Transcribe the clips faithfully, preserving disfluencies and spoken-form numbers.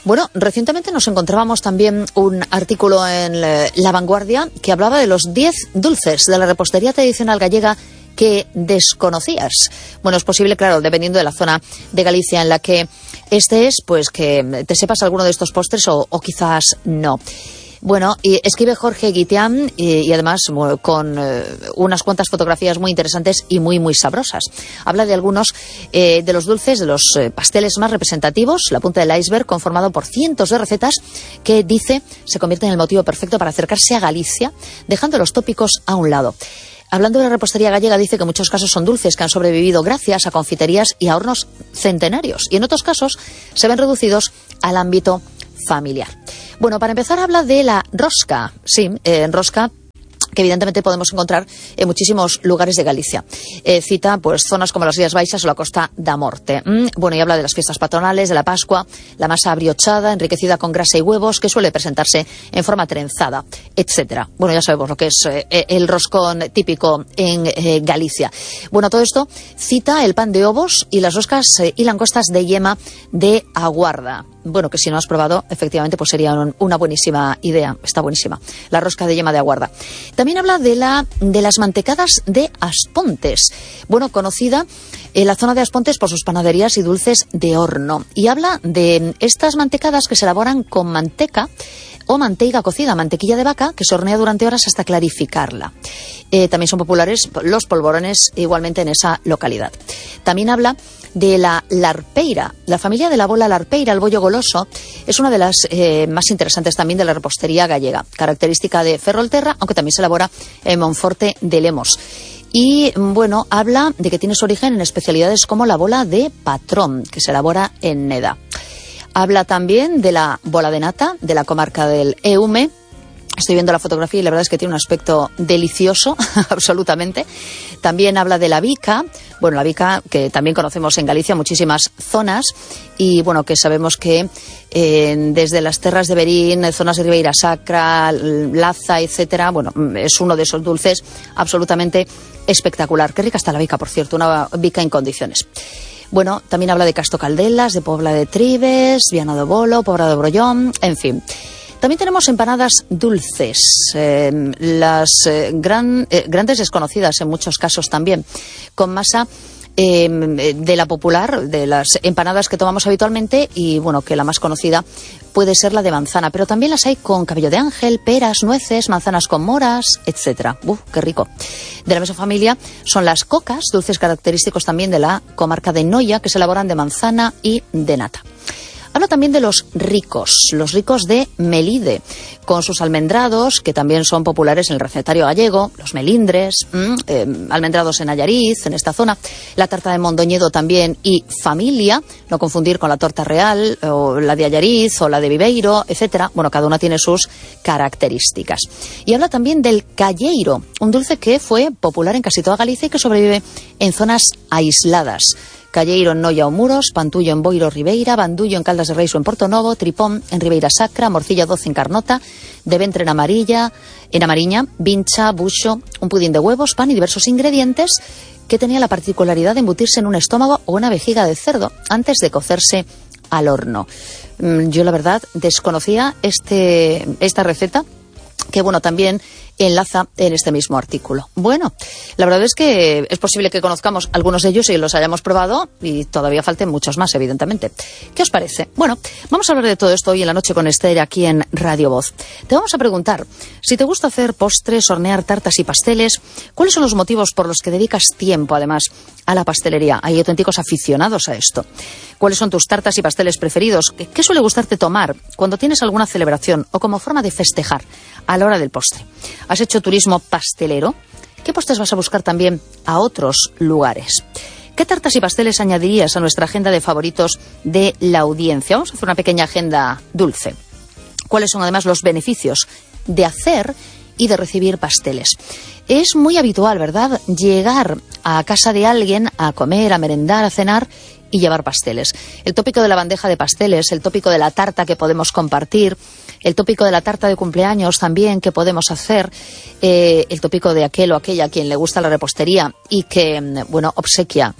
Bueno, recientemente nos encontrábamos también un artículo en La Vanguardia que hablaba de los diez dulces de la repostería tradicional gallega que desconocías. Bueno, es posible, claro, dependiendo de la zona de Galicia en la que estés, pues que te sepas alguno de estos postres o, o quizás no. Bueno, y escribe Jorge Guitián y, y además bueno, con eh, unas cuantas fotografías muy interesantes y muy, muy sabrosas. Habla de algunos eh, de los dulces, de los eh, pasteles más representativos, la punta del iceberg, conformado por cientos de recetas que, dice, se convierten en el motivo perfecto para acercarse a Galicia, dejando los tópicos a un lado. Hablando de la repostería gallega, dice que en muchos casos son dulces que han sobrevivido gracias a confiterías y a hornos centenarios, y en otros casos se ven reducidos al ámbito familiar. Bueno, para empezar habla de la rosca, sí, eh, rosca que evidentemente podemos encontrar en muchísimos lugares de Galicia. Eh, cita pues zonas como las Rías Baixas o la Costa da Morte. Mm, bueno, y habla de las fiestas patronales, de la Pascua, la masa abriochada, enriquecida con grasa y huevos, que suele presentarse en forma trenzada, etcétera. Bueno, ya sabemos lo que es eh, el roscón típico en eh, Galicia. Bueno, todo esto cita el pan de ovos y las roscas eh, y langostas de yema de aguarda. Bueno, que si no has probado, efectivamente, pues sería un, una buenísima idea. Está buenísima. La rosca de yema de aguarda. También habla de la de las mantecadas de Aspontes. Bueno, conocida en la zona de Aspontes por sus panaderías y dulces de horno. Y habla de estas mantecadas que se elaboran con manteca o manteiga cocida, mantequilla de vaca, que se hornea durante horas hasta clarificarla. Eh, también son populares los polvorones igualmente en esa localidad. También habla de la larpeira. La familia de la bola larpeira, el bollo goloso, es una de las eh, más interesantes también de la repostería gallega, característica de Ferrolterra, aunque también se elabora en Monforte de Lemos. Y, bueno, habla de que tiene su origen en especialidades como la bola de patrón, que se elabora en Neda. Habla también de la bola de nata, de la comarca del Eume. Estoy viendo la fotografía y la verdad es que tiene un aspecto delicioso, absolutamente. También habla de la bica, bueno, la bica que también conocemos en Galicia, muchísimas zonas, y bueno, que sabemos que eh, desde las terras de Berín, zonas de Ribeira Sacra, Laza, etcétera, bueno, es uno de esos dulces absolutamente espectacular. Qué rica está la bica, por cierto, una bica en condiciones. Bueno, también habla de Casto Caldelas, de Pobla de Tribes, Viana do Bolo, Pobra de Brollón, en fin. También tenemos empanadas dulces, eh, las eh, gran, eh, grandes desconocidas en muchos casos también, con masa eh, de la popular, de las empanadas que tomamos habitualmente, y bueno, que la más conocida puede ser la de manzana, pero también las hay con cabello de ángel, peras, nueces, manzanas con moras, etcétera. ¡Uf, qué rico! De la misma familia son las cocas, dulces característicos también de la comarca de Noia, que se elaboran de manzana y de nata. Habla también de los ricos, los ricos de Melide, con sus almendrados, que también son populares en el recetario gallego, los melindres, mmm, eh, almendrados en Allariz, en esta zona, la tarta de Mondoñedo también, y familia, no confundir con la torta real, o la de Allariz, o la de Viveiro, etcétera. Bueno, cada una tiene sus características. Y habla también del calleiro, un dulce que fue popular en casi toda Galicia y que sobrevive en zonas aisladas. Calleiro en Noia o Muros, Pantullo en Boiro Ribeira, Bandullo en Caldas de Reiso en Portonovo, Tripón en Ribeira Sacra, Morcilla doce en Carnota, de Ventre en Amarilla, en Amariña, Vincha, Buxo, un pudín de huevos, pan y diversos ingredientes que tenía la particularidad de embutirse en un estómago o una vejiga de cerdo antes de cocerse al horno. Yo la verdad desconocía este, esta receta, que bueno, también enlaza en este mismo artículo. Bueno, la verdad es que es posible que conozcamos algunos de ellos y los hayamos probado, y todavía falten muchos más, evidentemente. ¿Qué os parece? Bueno, vamos a hablar de todo esto hoy en la noche con Esther aquí en Radio Voz. Te vamos a preguntar si te gusta hacer postres, hornear tartas y pasteles, ¿cuáles son los motivos por los que dedicas tiempo, además, a la pastelería? Hay auténticos aficionados a esto. ¿Cuáles son tus tartas y pasteles preferidos? ¿Qué suele gustarte tomar cuando tienes alguna celebración o como forma de festejar a la hora del postre? ¿Has hecho turismo pastelero? ¿Qué postres vas a buscar también a otros lugares? ¿Qué tartas y pasteles añadirías a nuestra agenda de favoritos de la audiencia? Vamos a hacer una pequeña agenda dulce. ¿Cuáles son además los beneficios de hacer y de recibir pasteles? Es muy habitual, ¿verdad?, llegar a casa de alguien a comer, a merendar, a cenar y llevar pasteles. El tópico de la bandeja de pasteles, el tópico de la tarta que podemos compartir, el tópico de la tarta de cumpleaños también que podemos hacer, eh, el tópico de aquel o aquella a quien le gusta la repostería y que, bueno, obsequia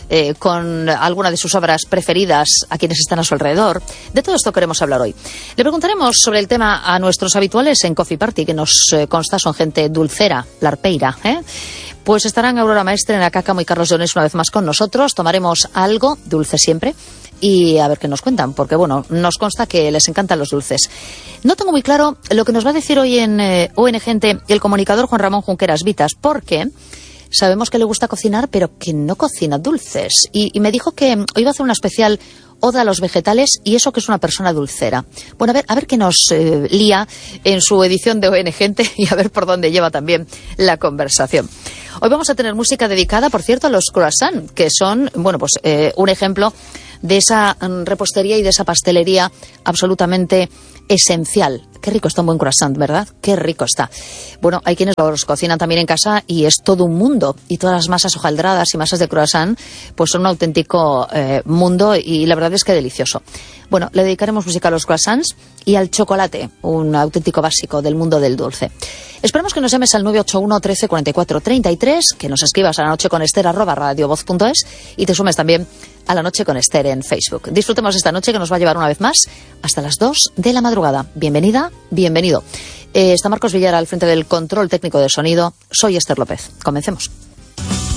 eh, con alguna de sus obras preferidas a quienes están a su alrededor. De todo esto queremos hablar hoy. Le preguntaremos sobre el tema a nuestros habituales en Coffee Party, que nos eh, consta son gente dulcera, larpeira, ¿eh? Pues estarán Aurora Maestre, Ana Cácamo y Carlos Llones una vez más con nosotros. Tomaremos algo, dulce siempre, y a ver qué nos cuentan, porque bueno, nos consta que les encantan los dulces. No tengo muy claro lo que nos va a decir hoy en eh, O N Gente el comunicador Juan Ramón Junqueras Vitas, porque sabemos que le gusta cocinar, pero que no cocina dulces. Y, y me dijo que hoy iba a hacer una especial oda a los vegetales y eso que es una persona dulcera. Bueno, a ver, a ver qué nos eh, lía en su edición de O N Gente y a ver por dónde lleva también la conversación. Hoy vamos a tener música dedicada, por cierto, a los croissants, que son, bueno, pues eh, un ejemplo de esa um, repostería y de esa pastelería absolutamente esencial. Qué rico está un buen croissant, ¿verdad? Qué rico está. Bueno, hay quienes los cocinan también en casa y es todo un mundo. Y todas las masas hojaldradas y masas de croissant pues son un auténtico eh, mundo y la verdad es que delicioso. Bueno, le dedicaremos música a los croissants y al chocolate, un auténtico básico del mundo del dulce. Esperamos que nos llames al nueve ocho uno, trece, cuarenta y cuatro, treinta y tres, que nos escribas a la noche con Esther arroba radiovoz punto es y te sumes también a La Noche con Esther en Facebook. Disfrutemos esta noche que nos va a llevar una vez más hasta las dos de la madrugada. Bienvenida, bienvenido. Eh, está Marcos Villar al frente del control técnico de sonido. Soy Esther López. Comencemos.